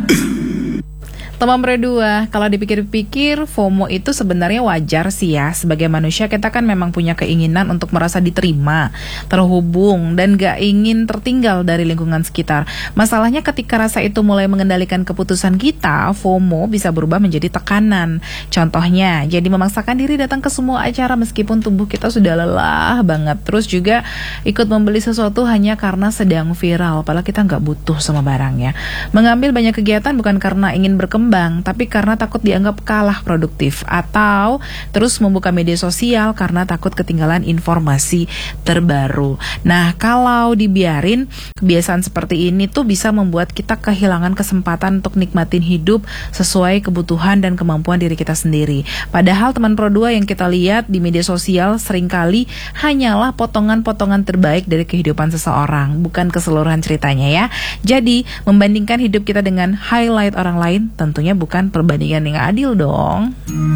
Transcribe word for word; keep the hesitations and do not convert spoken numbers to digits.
Teman berdua, kalau dipikir-pikir FOMO itu sebenarnya wajar sih ya. Sebagai manusia kita kan memang punya keinginan untuk merasa diterima, terhubung, dan gak ingin tertinggal dari lingkungan sekitar. Masalahnya ketika rasa itu mulai mengendalikan keputusan kita, FOMO bisa berubah menjadi tekanan. Contohnya, jadi memaksakan diri datang ke semua acara meskipun tubuh kita sudah lelah banget. Terus juga ikut membeli sesuatu hanya karena sedang viral, padahal kita gak butuh sama barangnya. Mengambil banyak kegiatan bukan karena ingin berkembang, tapi karena takut dianggap kalah produktif, atau terus membuka media sosial karena takut ketinggalan informasi terbaru. Nah, kalau dibiarin, kebiasaan seperti ini tuh bisa membuat kita kehilangan kesempatan untuk nikmatin hidup sesuai kebutuhan dan kemampuan diri kita sendiri. Padahal teman Pro dua yang kita lihat di media sosial seringkali hanyalah potongan-potongan terbaik dari kehidupan seseorang, bukan keseluruhan ceritanya ya. Jadi, membandingkan hidup kita dengan highlight orang lain tentu tentunya bukan perbandingan yang adil dong.